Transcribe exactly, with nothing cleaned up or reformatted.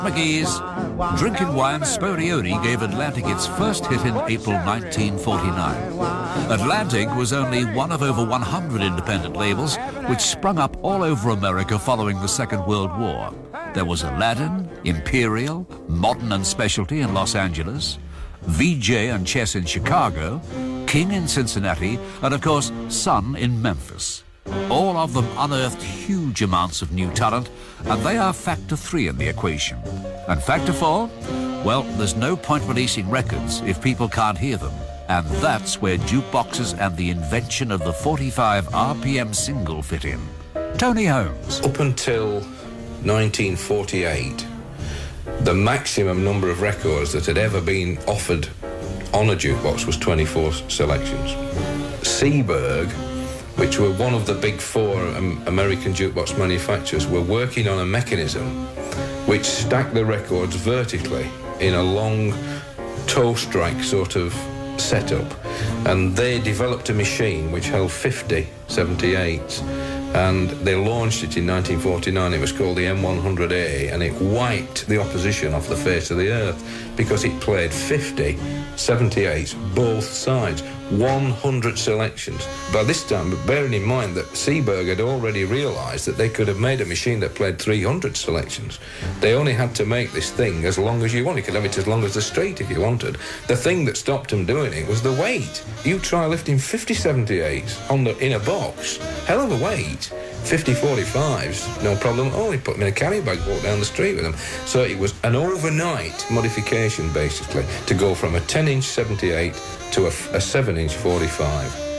McGee's Drinking Wine Sporioni gave Atlantic its first hit in April nineteen forty-nine. Atlantic was only one of over one hundred independent labels which sprung up all over America following the Second World War. There was Aladdin, Imperial, Modern and Specialty in Los Angeles, V J and Chess in Chicago, King in Cincinnati, and of course Sun in Memphis. All of them unearthed huge amounts of new talent, and they are factor three in the equation. And factor four? Well, there's no point releasing records if people can't hear them. And that's where jukeboxes and the invention of the forty-five R P M single fit in. Tony Holmes. Up until nineteen forty-eight, the maximum number of records that had ever been offered on a jukebox was twenty-four selections. Seeburg, which were one of the big four um, American jukebox manufacturers, were working on a mechanism which stacked the records vertically in a long toe strike sort of setup. And they developed a machine which held fifty seventy-eights, and they launched it in nineteen forty-nine. It was called the M one hundred A, and it wiped the opposition off the face of the earth because it played fifty seventy-eights both sides, one hundred selections. By this time, bearing in mind that Seeburg had already realised that they could have made a machine that played three hundred selections. They only had to make this thing as long as you wanted. You could have it as long as the street if you wanted. The thing that stopped them doing it was the weight. You try lifting fifty seventy-eights on the, in a box, hell of a weight. fifty forty-fives, no problem at all. You put them in a carry bag, walk down the street with them. So it was an overnight modification, basically, to go from a ten inch seventy-eight to a, a seven inch forty-five.